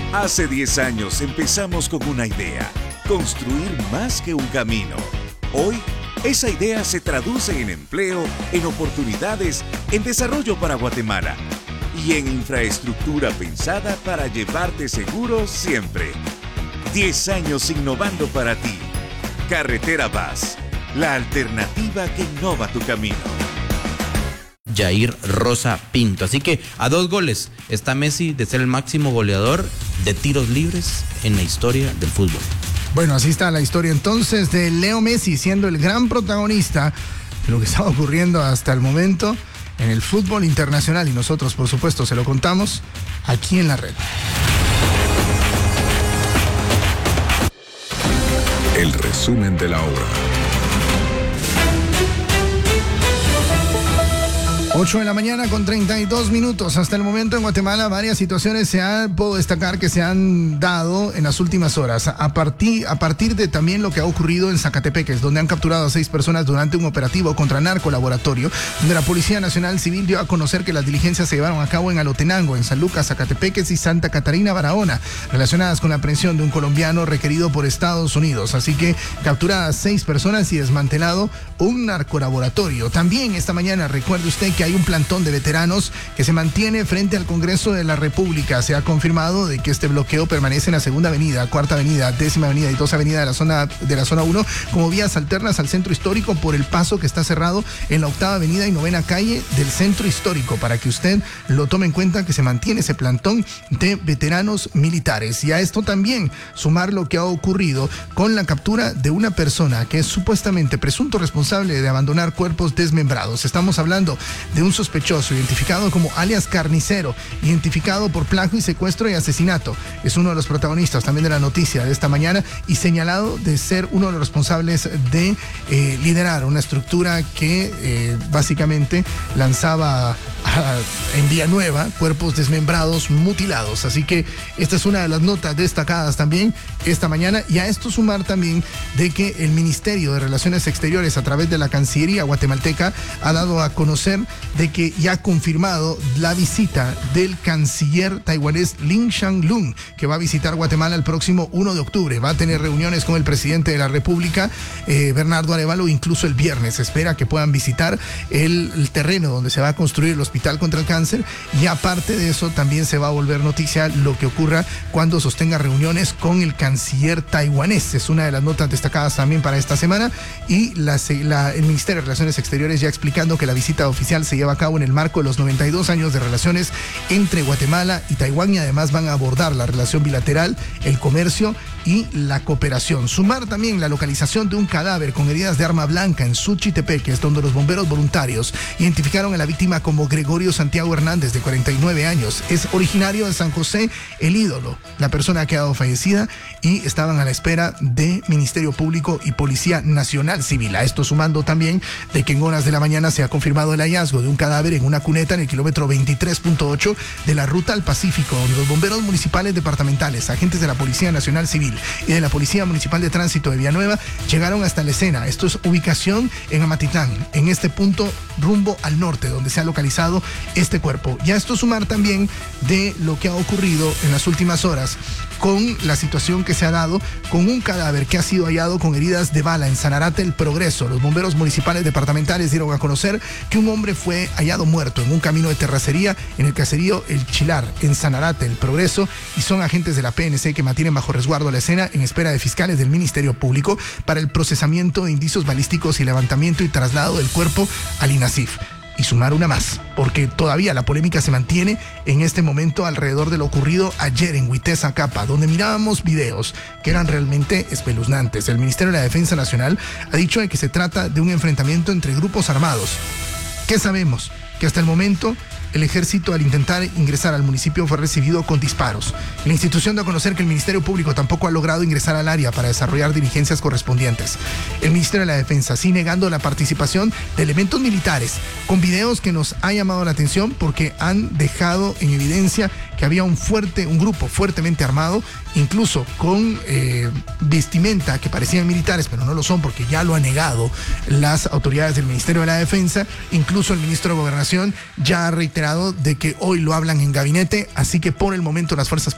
Hace 10 años empezamos con una idea, construir más que un camino. Hoy, esa idea se traduce en empleo, en oportunidades, en desarrollo para Guatemala y en infraestructura pensada para llevarte seguro siempre. 10 años innovando para ti. Carretera Vaz, la alternativa que innova tu camino. Jair Rosa Pinto. Así que a 2 goles está Messi de ser el máximo goleador de tiros libres en la historia del fútbol. Bueno, así está la historia entonces de Leo Messi siendo el gran protagonista de lo que estaba ocurriendo hasta el momento en el fútbol internacional, y nosotros por supuesto se lo contamos aquí en la red. El resumen de la hora. 8 de la mañana con 32 minutos. Hasta el momento en Guatemala varias situaciones puedo destacar que se han dado en las últimas horas. A partir de también lo que ha ocurrido en Zacatepeques, donde han capturado a 6 personas durante un operativo contra narcolaboratorio, donde la Policía Nacional Civil dio a conocer que las diligencias se llevaron a cabo en Alotenango, en San Lucas, Zacatepeques y Santa Catarina, Barahona, relacionadas con la aprehensión de un colombiano requerido por Estados Unidos. Así que capturadas 6 personas y desmantelado un narcolaboratorio. También esta mañana, recuerde usted que hay un plantón de veteranos que se mantiene frente al Congreso de la República. Se ha confirmado de que este bloqueo permanece en la Segunda Avenida, Cuarta Avenida, Décima Avenida y 2 Avenida de la zona 1 como vías alternas al centro histórico por el paso que está cerrado en la Octava Avenida y Novena Calle del centro histórico, para que usted lo tome en cuenta, que se mantiene ese plantón de veteranos militares. Y a esto también sumar lo que ha ocurrido con la captura de una persona que es supuestamente presunto responsable de abandonar cuerpos desmembrados. Estamos hablando de un sospechoso identificado como alias Carnicero, identificado por plagio y secuestro y asesinato. Es uno de los protagonistas también de la noticia de esta mañana y señalado de ser uno de los responsables de liderar una estructura que básicamente lanzaba en Villanueva cuerpos desmembrados, mutilados. Así que esta es una de las notas destacadas también esta mañana, y a esto sumar también de que el Ministerio de Relaciones Exteriores, a través de la Cancillería guatemalteca, ha dado a conocer de que ya ha confirmado la visita del canciller taiwanés Lin Shanglun, que va a visitar Guatemala el próximo 1 de octubre. Va a tener reuniones con el presidente de la República, Bernardo Arévalo, incluso el viernes. Se espera que puedan visitar el terreno donde se va a construir el Hospital contra el Cáncer, y aparte de eso también se va a volver noticia lo que ocurra cuando sostenga reuniones con el canciller taiwanés. Es una de las notas destacadas también para esta semana, y el Ministerio de Relaciones Exteriores ya explicando que la visita oficial se lleva a cabo en el marco de los 92 años de relaciones entre Guatemala y Taiwán, y además van a abordar la relación bilateral, el comercio y la cooperación. Sumar también la localización de un cadáver con heridas de arma blanca en Suchitepeques, donde los bomberos voluntarios identificaron a la víctima como Gregorio Santiago Hernández, de 49 años. Es originario de San José, El Ídolo. La persona ha quedado fallecida y estaban a la espera de Ministerio Público y Policía Nacional Civil. A esto sumando también de que en horas de la mañana se ha confirmado el hallazgo de un cadáver en una cuneta en el kilómetro 23.8 de la Ruta al Pacífico, donde los bomberos municipales departamentales, agentes de la Policía Nacional Civil y de la Policía Municipal de Tránsito de Villanueva llegaron hasta la escena. Esto es ubicación en Amatitlán, en este punto rumbo al norte, donde se ha localizado este cuerpo. Y a esto sumar también de lo que ha ocurrido en las últimas horas con la situación que se ha dado con un cadáver que ha sido hallado con heridas de bala en Sanarate El Progreso. Los bomberos municipales departamentales dieron a conocer que un hombre fue hallado muerto en un camino de terracería en el caserío El Chilar, en Sanarate El Progreso, y son agentes de la PNC que mantienen bajo resguardo la escena en espera de fiscales del Ministerio Público para el procesamiento de indicios balísticos y levantamiento y traslado del cuerpo al INASIF. Y sumar una más, porque todavía la polémica se mantiene en este momento alrededor de lo ocurrido ayer en Huiteza, Capa, donde mirábamos videos que eran realmente espeluznantes. El Ministerio de la Defensa Nacional ha dicho de que se trata de un enfrentamiento entre grupos armados. ¿Qué sabemos? Que hasta el momento el ejército, al intentar ingresar al municipio, fue recibido con disparos. La institución da a conocer que el Ministerio Público tampoco ha logrado ingresar al área para desarrollar diligencias correspondientes. El Ministerio de la Defensa sigue negando la participación de elementos militares, con videos que nos ha llamado la atención porque han dejado en evidencia que había un grupo fuertemente armado, incluso con vestimenta que parecían militares, pero no lo son porque ya lo han negado las autoridades del Ministerio de la Defensa. Incluso el ministro de Gobernación ya ha reiterado de que hoy lo hablan en gabinete, así que por el momento las fuerzas